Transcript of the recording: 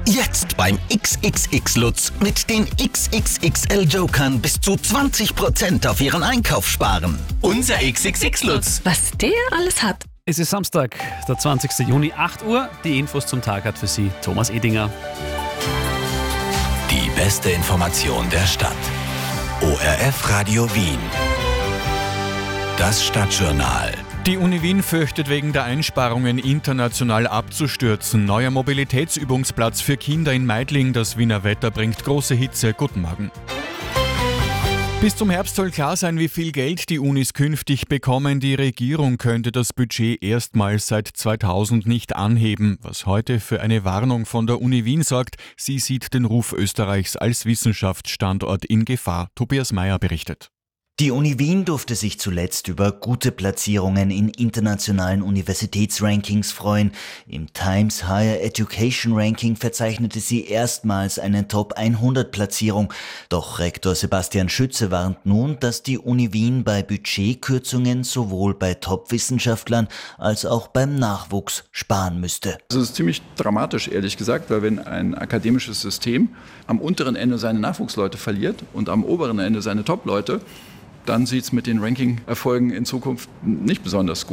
Jetzt beim XXX Lutz mit den XXXL Jokern bis zu 20% auf Ihren Einkauf sparen. Unser XXX Lutz. Was der alles hat. Es ist Samstag, der 20. Juni, 8 Uhr. Die Infos zum Tag hat für Sie Thomas Edinger. Die beste Information der Stadt. ORF Radio Wien. Das Stadtjournal. Die Uni Wien fürchtet wegen der Einsparungen international abzustürzen. Neuer Mobilitätsübungsplatz für Kinder in Meidling. Das Wiener Wetter bringt große Hitze. Guten Morgen. Bis zum Herbst soll klar sein, wie viel Geld die Unis künftig bekommen. Die Regierung könnte das Budget erstmals seit 2000 nicht anheben, was heute für eine Warnung von der Uni Wien sorgt. Sie sieht den Ruf Österreichs als Wissenschaftsstandort in Gefahr. Tobias Meyer berichtet. Die Uni Wien durfte sich zuletzt über gute Platzierungen in internationalen Universitätsrankings freuen. Im Times Higher Education Ranking verzeichnete sie erstmals eine Top-100-Platzierung. Doch Rektor Sebastian Schütze warnt nun, dass die Uni Wien bei Budgetkürzungen sowohl bei Top-Wissenschaftlern als auch beim Nachwuchs sparen müsste. Das ist ziemlich dramatisch, ehrlich gesagt, weil wenn ein akademisches System am unteren Ende seine Nachwuchsleute verliert und am oberen Ende seine Top-Leute, dann sieht es mit den Ranking-Erfolgen in Zukunft nicht besonders gut